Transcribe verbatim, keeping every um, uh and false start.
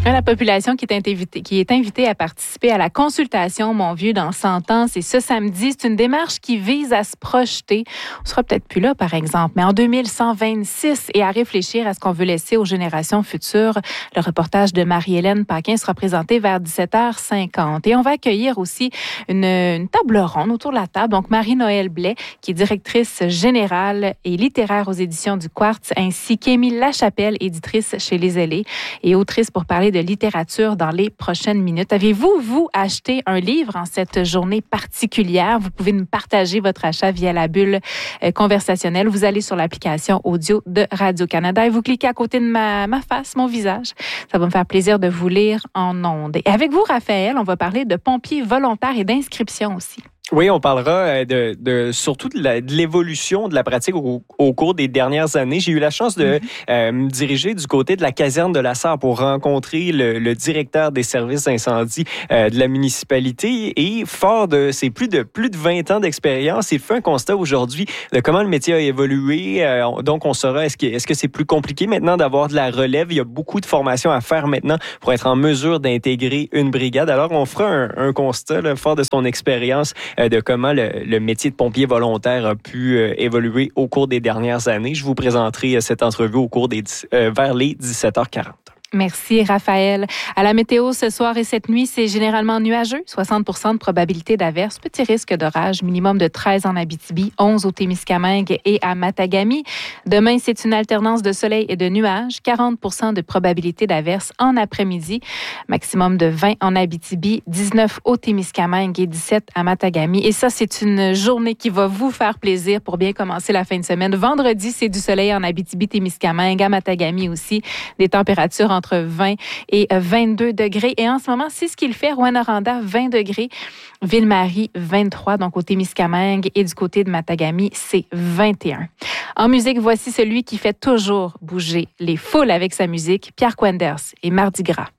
Enfin, la population qui est invitée, qui est invitée à participer à la consultation Mon Vieux dans cent ans, c'est ce samedi. C'est une démarche qui vise à se projeter. On sera peut-être plus là, par exemple, mais en deux mille cent vingt-six et à réfléchir à ce qu'on veut laisser aux générations futures. Le reportage de Marie-Hélène Paquin sera présenté vers dix-sept heures cinquante. Et on va accueillir aussi une, une table ronde autour de la table. Donc, Marie-Noëlle Blais, qui est directrice générale et littéraire aux éditions du Quartz, ainsi qu'Émile Lachapelle, éditrice chez Les Ailés et autrice pour parler de littérature dans les prochaines minutes. Avez-vous, vous, acheté un livre en cette journée particulière? Vous pouvez nous partager votre achat via la bulle euh, conversationnelle. Vous allez sur l'application audio de Radio-Canada et vous cliquez à côté de ma, ma face, mon visage. Ça va me faire plaisir de vous lire en ondes. Et avec vous, Raphaël, on va parler de pompiers volontaires et d'inscription aussi. Oui, on parlera de, de surtout de, la, de l'évolution de la pratique au, au cours des dernières années. J'ai eu la chance de mm-hmm. euh, me diriger du côté de la caserne de la Sarre pour rencontrer le, le directeur des services d'incendie euh, de la municipalité. Et fort de c'est plus de plus de vingt ans d'expérience, il fait un constat aujourd'hui de comment le métier a évolué. Euh, donc, on saura est-ce que est-ce que c'est plus compliqué maintenant d'avoir de la relève. Il y a beaucoup de formations à faire maintenant pour être en mesure d'intégrer une brigade. Alors, on fera un, un constat là, fort de son expérience de comment le, le métier de pompier volontaire a pu euh, évoluer au cours des dernières années. Je vous présenterai euh, cette entrevue au cours des euh, vers les dix-sept heures quarante. Merci, Raphaël. À la météo, ce soir et cette nuit, c'est généralement nuageux. soixante pour cent de probabilité d'averse. Petit risque d'orage. Minimum de treize en Abitibi, onze au Témiscamingue et à Matagami. Demain, c'est une alternance de soleil et de nuages. quarante pour cent de probabilité d'averse en après-midi. Maximum de vingt en Abitibi, dix-neuf au Témiscamingue et dix-sept à Matagami. Et ça, c'est une journée qui va vous faire plaisir pour bien commencer la fin de semaine. Vendredi, c'est du soleil en Abitibi, Témiscamingue, à Matagami aussi. Des températures en entre vingt et vingt-deux degrés. Et en ce moment, c'est ce qu'il fait. Rouyn-Noranda, vingt degrés. Ville-Marie, vingt-trois. Donc, au Témiscamingue et du côté de Matagami, c'est vingt et un. En musique, voici celui qui fait toujours bouger les foules avec sa musique, Pierre Quenders et Mardi Gras.